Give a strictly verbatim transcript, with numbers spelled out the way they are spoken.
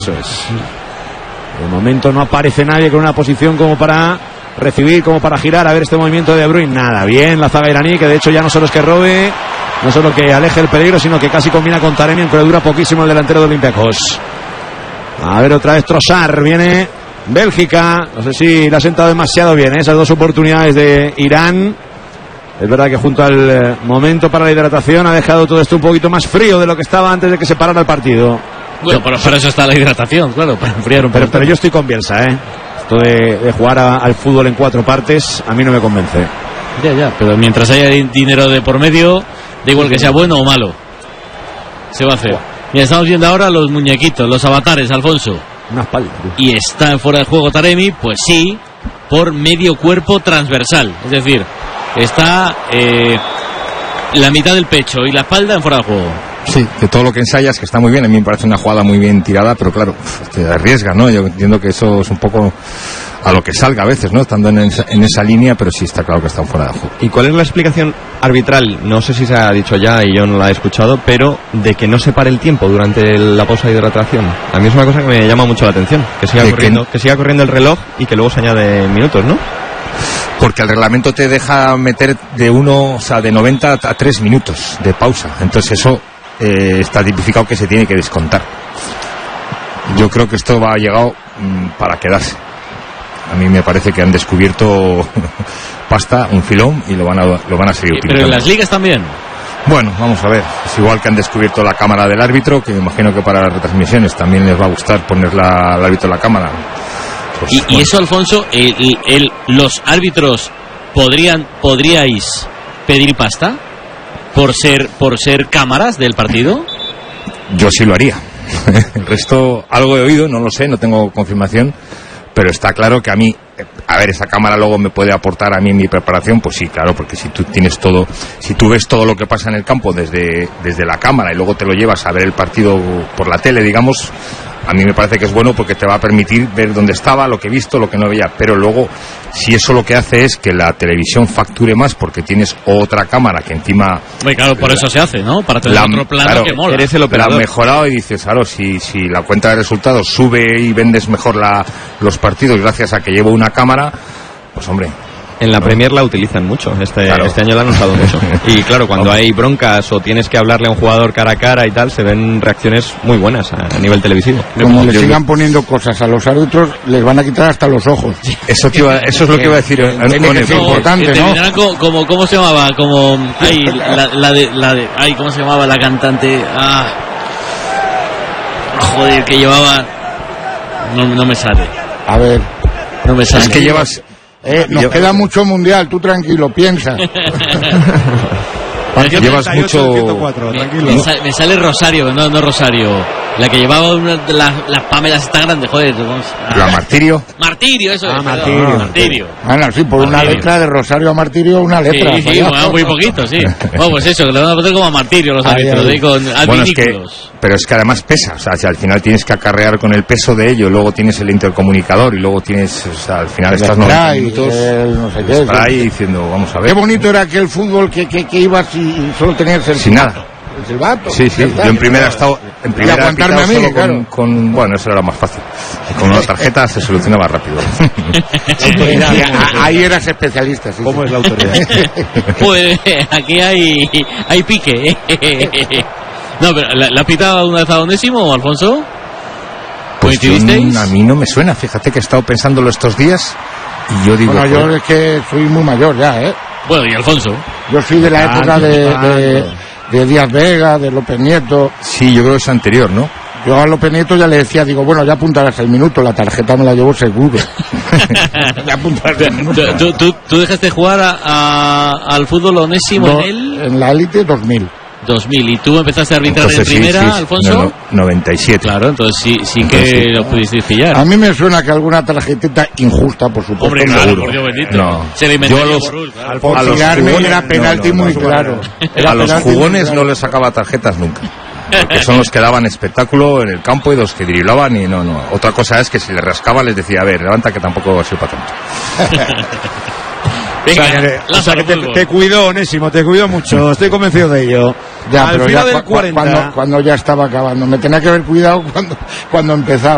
Eso es. De momento no aparece nadie con una posición como para recibir, como para girar. A ver este movimiento de De Bruyne. Nada, bien la zaga iraní, que de hecho ya no solo es que robe, no solo que aleje el peligro, sino que casi combina con Taremi, aunque le dura poquísimo el delantero de Olympiacos. A ver otra vez Trossard, viene Bélgica. No sé si le ha sentado demasiado bien, ¿eh? Esas dos oportunidades de Irán. Es verdad que junto al eh, momento para la hidratación ha dejado todo esto un poquito más frío de lo que estaba antes de que se parara el partido. Bueno, pero para eso está la hidratación, claro, para enfriar un poco. Pero, pero yo estoy con Bielsa, ¿eh? Esto de, de jugar a, al fútbol en cuatro partes, a mí no me convence. Ya, ya, pero mientras haya dinero de por medio, da igual que sea bueno o malo, se va a hacer. Mira, estamos viendo ahora los muñequitos, los avatares, Alfonso. Una espalda. Y está en fuera de juego Taremi, pues sí, por medio cuerpo transversal. Es decir, está eh, la mitad del pecho y la espalda en fuera de juego. Sí, de todo lo que ensayas, que está muy bien. A mí me parece una jugada muy bien tirada, pero claro, te arriesga, ¿no? Yo entiendo que eso es un poco a lo que salga a veces, ¿no? Estando en esa, en esa línea, pero sí está claro que está fuera de juego. ¿Y cuál es la explicación arbitral? No sé si se ha dicho ya y yo no la he escuchado, pero de que no se pare el tiempo durante la pausa de hidratación. A mí es una cosa que me llama mucho la atención, que siga corriendo, que... que siga corriendo el reloj y que luego se añade minutos, ¿no? Porque el reglamento te deja meter de uno, o sea, de noventa a tres minutos de pausa. Entonces eso eh, está tipificado que se tiene que descontar. Yo creo que esto va a llegar mmm, para quedarse. A mí me parece que han descubierto pasta, un filón, y lo van a, lo van a seguir utilizando. Pero en las ligas también. Bueno, vamos a ver. Es igual que han descubierto la cámara del árbitro, que me imagino que para las retransmisiones también les va a gustar poner la, al árbitro en la cámara. Pues, y, bueno. y eso, Alfonso, el, el, los árbitros podrían, podríais pedir pasta por ser, por ser cámaras del partido. Yo sí lo haría. El resto, algo he oído, no lo sé, no tengo confirmación, pero está claro que a mí, a ver, esa cámara luego me puede aportar a mí en mi preparación, pues sí, claro, porque si tú tienes todo, si tú ves todo lo que pasa en el campo desde, desde la cámara y luego te lo llevas a ver el partido por la tele, digamos, a mí me parece que es bueno porque te va a permitir ver dónde estaba, lo que he visto, lo que no veía. Pero luego, si eso lo que hace es que la televisión facture más porque tienes otra cámara que encima... Muy claro, por la, eso se hace, ¿no? Para tener la, otro plano, claro, que mola. Eres el operador. La han mejorado y dices, claro, si, si la cuenta de resultados sube y vendes mejor la, los partidos gracias a que llevo una cámara, pues hombre... En la Premier la utilizan mucho, este, claro. este año la han usado mucho. Y claro, cuando Vamos. hay broncas o tienes que hablarle a un jugador cara a cara y tal, se ven reacciones muy buenas a, a nivel televisivo. Como le sigan poniendo cosas a los árbitros, les van a quitar hasta los ojos. Eso, te iba, eso es lo que iba a decir. Eh, Tiene que ser importante, ¿no? Como, como, ¿Cómo se llamaba? Como, ay, la, la, de, la de, ay, ¿cómo se llamaba la cantante? Ah, joder, que llevaba... No, no me sale. A ver. No me sale. Es que llevas... Eh, nos Yo... queda mucho mundial, tú tranquilo, piensa. Llevas mucho... Me, me, sale, me sale Rosario, no, no Rosario. La que llevaba una de las, las Pamelas está grande, joder. Ah, ¿La Martirio? Martirio, eso ah, es. Martirio. Ah, Martirio. Bueno, sí, por Martirio. Una letra de Rosario a Martirio, una letra. Sí, sí, bueno, muy poquito, sí. Bueno, pues eso, que le van a poner como a Martirio los árbitros, ¿eh? Con bueno, es que, pero es que además pesa, o sea, si al final tienes que acarrear con el peso de ello, luego tienes el intercomunisador y luego tienes, o sea, al final estás noventa minutos el, no sé qué, para ahí diciendo, vamos a ver. Qué bonito era aquel fútbol que, que, que ibas y, y solo tenías el sin nada. El silbato. Sí, sí, yo en primera he estado en primera he pitado mí, solo claro. con, con, bueno, eso era más fácil. Con una tarjeta se solucionaba rápido. Ahí eras especialista, sí. ¿Cómo sí. es la autoridad? Pues aquí hay hay pique. No, pero ¿la, la ha pitado una vez a Onésimo, Alfonso? Pues yo, a mí no me suena, fíjate que he estado pensándolo estos días y yo digo... Bueno, yo es que soy muy mayor ya, ¿eh? Bueno, ¿y Alfonso? Yo soy de la ah, época de, de, de Díaz Vega, de López Nieto. Sí, yo creo que es anterior, ¿no? Yo a López Nieto ya le decía, digo, bueno, ya apuntarás el minuto, la tarjeta me la llevo seguro. Ya apuntarás el minuto. ¿Tú, tú, tú dejaste jugar a, a, al fútbol Onésimo no, en él? En la élite dos mil. dos mil, ¿y tú empezaste a arbitrar entonces, en primera, sí, sí, Alfonso? No, no, noventa y siete. Claro, entonces sí, sí que sí. Lo pudiste pillar. A mí me suena que alguna tarjetita injusta, por supuesto. Hombre, claro, por Dios bendito. No. Se le inventó yo a los, Borul, claro. Por a los jugones, era penalti no, no, muy no, claro. A los jugones no les sacaba tarjetas nunca. Porque son los que daban espectáculo en el campo y los que driblaban y no, no. Otra cosa es que si les rascaba les decía, a ver, levanta que tampoco va a ser para tanto. Venga, o sea, que, o sea que te, te cuido, Onésimo, te cuido mucho, estoy convencido de ello. Ya, Al pero final ya del cu cuarenta... cuando, cuando ya estaba acabando, me tenía que haber cuidado cuando, cuando empezaba.